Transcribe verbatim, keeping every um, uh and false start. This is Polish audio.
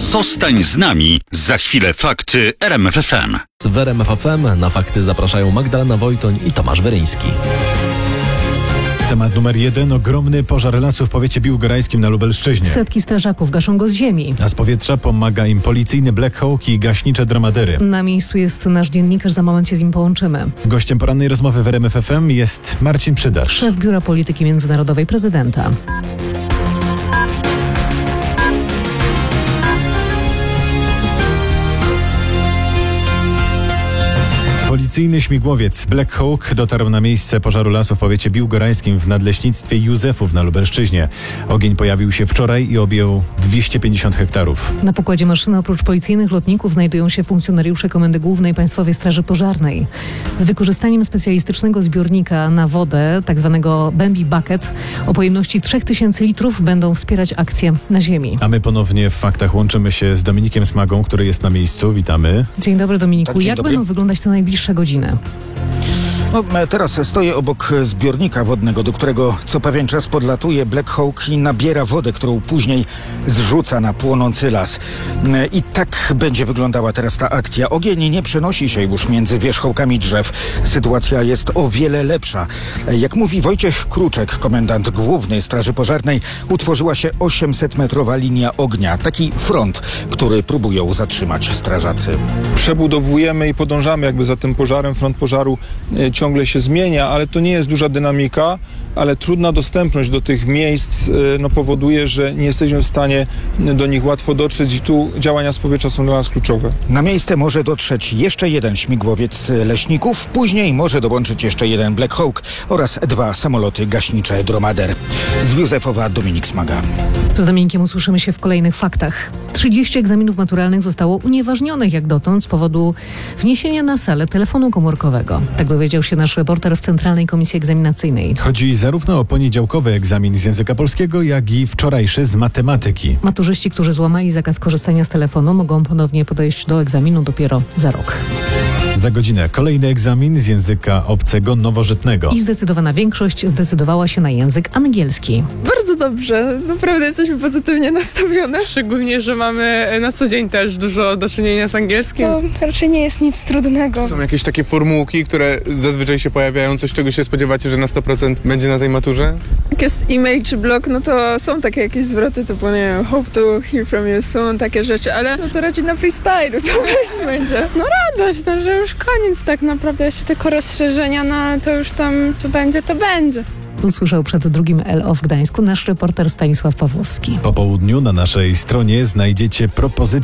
Zostań z nami. Za chwilę fakty R M F F M. W R M F F M na fakty zapraszają Magdalena Wojtoń i Tomasz Weryński. Temat numer jeden. Ogromny pożar lasu w powiecie biłgorajskim na Lubelszczyźnie. Setki strażaków gaszą go z ziemi. A z powietrza pomaga im policyjny Black Hawk i gaśnicze dromadery. Na miejscu jest nasz dziennikarz, za moment się z nim połączymy. Gościem porannej rozmowy w R M F F M jest Marcin Przydarz, Szef Biura Polityki Międzynarodowej Prezydenta. Policyjny śmigłowiec Black Hawk dotarł na miejsce pożaru lasu w powiecie biłgorajskim w nadleśnictwie Józefów na Lubelszczyźnie. Ogień pojawił się wczoraj i objął dwieście pięćdziesiąt hektarów. Na pokładzie maszyny oprócz policyjnych lotników znajdują się funkcjonariusze Komendy Głównej Państwowej Straży Pożarnej. Z wykorzystaniem specjalistycznego zbiornika na wodę, tzw. Bambi Bucket, o pojemności trzy tysiące litrów będą wspierać akcję na ziemi. A my ponownie w faktach łączymy się z Dominikiem Smagą, który jest na miejscu. Witamy. Dzień dobry, Dominiku. Tak, dzień Jak dobry. będą wyglądać te najbliższe godziny? No, teraz stoję obok zbiornika wodnego, do którego co pewien czas podlatuje Black Hawk i nabiera wodę, którą później zrzuca na płonący las. I tak będzie wyglądała teraz ta akcja. Ogień nie przenosi się już między wierzchołkami drzew. Sytuacja jest o wiele lepsza. Jak mówi Wojciech Kruczek, komendant główny Straży Pożarnej, utworzyła się osiemsetmetrowa linia ognia. Taki front, który próbują zatrzymać strażacy. Przebudowujemy i podążamy jakby za tym pożarem. Front pożaru e, ciągle się zmienia, ale to nie jest duża dynamika, ale trudna dostępność do tych miejsc e, no, powoduje, że nie jesteśmy w stanie do nich łatwo dotrzeć i tu działania z powietrza są dla nas kluczowe. Na miejsce może dotrzeć jeszcze jeden śmigłowiec leśników, później może dołączyć jeszcze jeden Black Hawk oraz dwa samoloty gaśnicze Dromader. Z Józefowa Dominik Smaga. Z Dominikiem usłyszymy się w kolejnych faktach. trzydzieści egzaminów maturalnych zostało unieważnionych jak dotąd z powodu wniesienia na salę telefonu komórkowego. Tak dowiedział się nasz reporter w Centralnej Komisji Egzaminacyjnej. Chodzi zarówno o poniedziałkowy egzamin z języka polskiego, jak i wczorajszy z matematyki. Maturzyści, którzy złamali zakaz korzystania z telefonu, mogą ponownie podejść do egzaminu dopiero za rok. Za godzinę kolejny egzamin z języka obcego nowożytnego. I zdecydowana większość zdecydowała się na język angielski. Bardzo dobrze, naprawdę jesteśmy pozytywnie nastawione. Szczególnie, że mamy na co dzień też dużo do czynienia z angielskim. To raczej nie jest nic trudnego. Są jakieś takie formułki, które zazwyczaj się pojawiają, coś czego się spodziewacie, że na sto procent będzie na tej maturze? Jak jest e-mail czy blog, no to są takie jakieś zwroty typu, nie wiem, hope to hear from you soon, takie rzeczy, ale no to raczej na freestylu to będzie. No radość, no, że już koniec tak naprawdę, jeszcze tylko rozszerzenia, no ale to już tam, co będzie, to będzie. Usłyszał przed drugim L O w Gdańsku nasz reporter Stanisław Pawłowski. Po południu na naszej stronie znajdziecie propozycje